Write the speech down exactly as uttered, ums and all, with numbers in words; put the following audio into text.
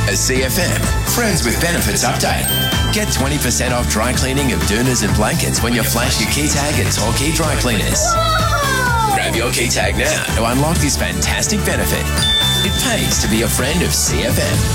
A C F M Friends with Benefits update. Get twenty percent off dry cleaning of doonas and blankets when you flash your key tag at Torquay Dry Cleaners. Whoa! Grab your key tag now to unlock this fantastic benefit. It pays to be a friend of C F M.